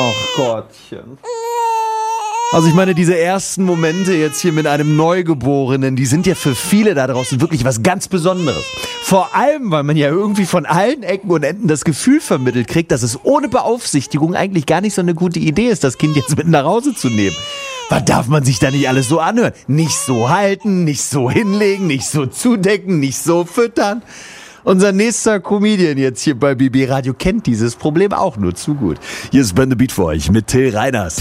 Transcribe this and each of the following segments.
Ach Gottchen. Also ich meine, diese ersten Momente jetzt hier mit einem Neugeborenen, die sind ja für viele da draußen wirklich was ganz Besonderes. Vor allem, weil man ja irgendwie von allen Ecken und Enden das Gefühl vermittelt kriegt, dass es ohne Beaufsichtigung eigentlich gar nicht so eine gute Idee ist, das Kind jetzt mit nach Hause zu nehmen. Was darf man sich da nicht alles so anhören? Nicht so halten, nicht so hinlegen, nicht so zudecken, nicht so füttern. Unser nächster Comedian jetzt hier bei BB Radio kennt dieses Problem auch nur zu gut. Hier ist Ben the Beat für euch mit Till Reiners.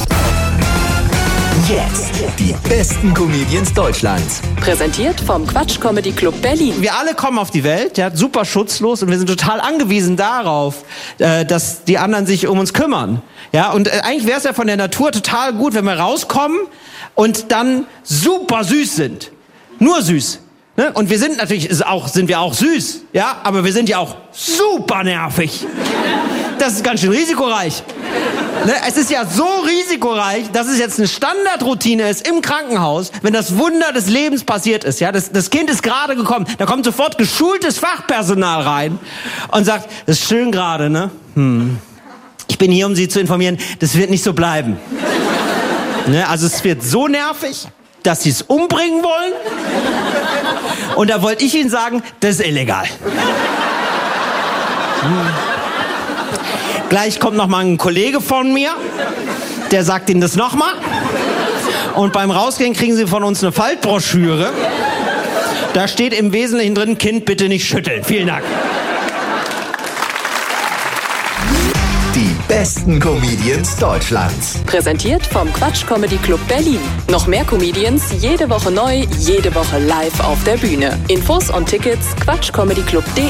Jetzt die besten Comedians Deutschlands. Präsentiert vom Quatsch Comedy Club Berlin. Wir alle kommen auf die Welt, ja, super schutzlos, und wir sind total angewiesen darauf, dass die anderen sich um uns kümmern. Ja, und eigentlich wäre es ja von der Natur total gut, wenn wir rauskommen und dann super süß sind. Nur süß. Ne? Und wir sind natürlich sind wir auch süß, ja, aber wir sind ja auch super nervig. Das ist ganz schön risikoreich. Ne? Es ist ja so risikoreich, dass es jetzt eine Standardroutine ist im Krankenhaus, wenn das Wunder des Lebens passiert ist. Ja? Das Kind ist gerade gekommen, da kommt sofort geschultes Fachpersonal rein und sagt, das ist schön gerade, ne? Ich bin hier, um Sie zu informieren, das wird nicht so bleiben. Ne? Also es wird so nervig, dass Sie es umbringen wollen. Und da wollte ich Ihnen sagen, das ist illegal. Gleich kommt noch mal ein Kollege von mir, der sagt Ihnen das noch mal. Und beim Rausgehen kriegen Sie von uns eine Faltbroschüre. Da steht im Wesentlichen drin, Kind bitte nicht schütteln. Vielen Dank. Die besten Comedians Deutschlands. Präsentiert vom Quatsch Comedy Club Berlin. Noch mehr Comedians, jede Woche neu, jede Woche live auf der Bühne. Infos und Tickets quatschcomedyclub.de.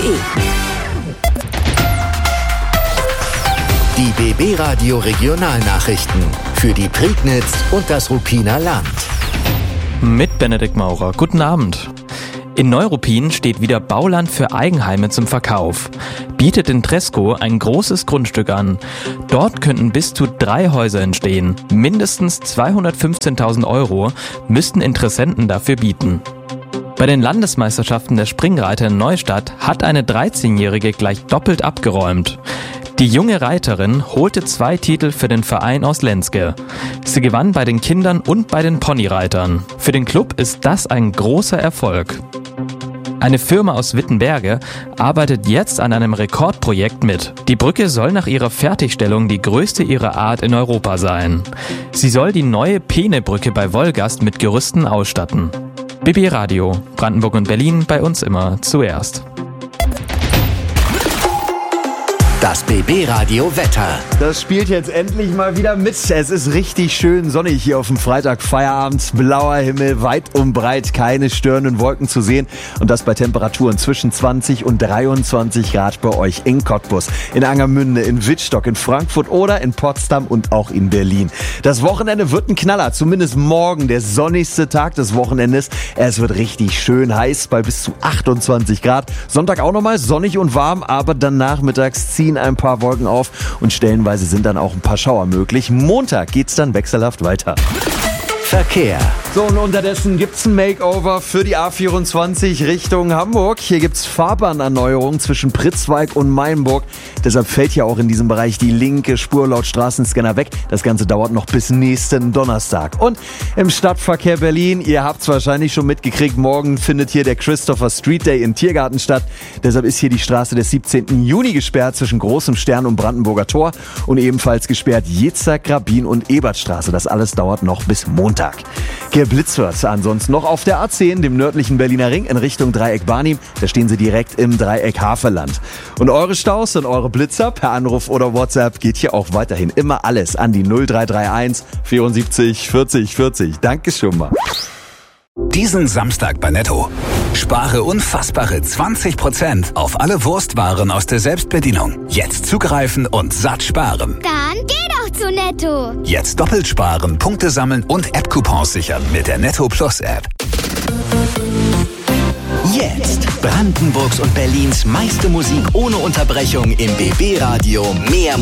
Die BB Radio Regionalnachrichten für die Prignitz und das Ruppiner Land. Mit Benedikt Maurer. Guten Abend. In Neuruppin steht wieder Bauland für Eigenheime zum Verkauf. Bietet in Treskow ein großes Grundstück an. Dort könnten bis zu 3 Häuser entstehen. Mindestens 215.000 € müssten Interessenten dafür bieten. Bei den Landesmeisterschaften der Springreiter in Neustadt hat eine 13-Jährige gleich doppelt abgeräumt. Die junge Reiterin holte 2 Titel für den Verein aus Lenzke. Sie gewann bei den Kindern und bei den Ponyreitern. Für den Club ist das ein großer Erfolg. Eine Firma aus Wittenberge arbeitet jetzt an einem Rekordprojekt mit. Die Brücke soll nach ihrer Fertigstellung die größte ihrer Art in Europa sein. Sie soll die neue Peene-Brücke bei Wolgast mit Gerüsten ausstatten. BB Radio, Brandenburg und Berlin, bei uns immer zuerst. Das BB Radio Wetter. Das spielt jetzt endlich mal wieder mit. Es ist richtig schön sonnig hier auf dem Freitag Feierabend. Blauer Himmel, weit und breit, keine störenden Wolken zu sehen. Und das bei Temperaturen zwischen 20 und 23 Grad bei euch in Cottbus, in Angermünde, in Wittstock, in Frankfurt oder in Potsdam und auch in Berlin. Das Wochenende wird ein Knaller, zumindest morgen, der sonnigste Tag des Wochenendes. Es wird richtig schön heiß bei bis zu 28 Grad. Sonntag auch nochmal sonnig und warm, aber dann nachmittags ziehen ein paar Wolken auf und stellenweise sind dann auch ein paar Schauer möglich. Montag geht's dann wechselhaft weiter. Verkehr. So, und unterdessen gibt's ein Makeover für die A24 Richtung Hamburg. Hier gibt's Fahrbahnerneuerungen zwischen Pritzwalk und Mainburg. Deshalb fällt hier auch in diesem Bereich die linke Spur laut Straßenscanner weg. Das Ganze dauert noch bis nächsten Donnerstag. Und im Stadtverkehr Berlin, ihr habt's wahrscheinlich schon mitgekriegt, morgen findet hier der Christopher Street Day in Tiergarten statt. Deshalb ist hier die Straße des 17. Juni gesperrt zwischen Großem Stern und Brandenburger Tor. Und ebenfalls gesperrt Jezer, Grabin und Ebertstraße. Das alles dauert noch bis Montag. Geblitzt wird ansonsten noch auf der A10, dem nördlichen Berliner Ring in Richtung Dreieck Barnim. Da stehen sie direkt im Dreieck Havelland. Und eure Staus und eure Blitzer per Anruf oder WhatsApp geht hier auch weiterhin immer alles an die 0331 74 40 40. Danke schon mal. Diesen Samstag bei Netto. Spare unfassbare 20% auf alle Wurstwaren aus der Selbstbedienung. Jetzt zugreifen und satt sparen. Dann geh doch zu Netto. Jetzt doppelt sparen, Punkte sammeln und App-Coupons sichern mit der Netto Plus App. Jetzt Brandenburgs und Berlins meiste Musik ohne Unterbrechung im BB Radio. Mehr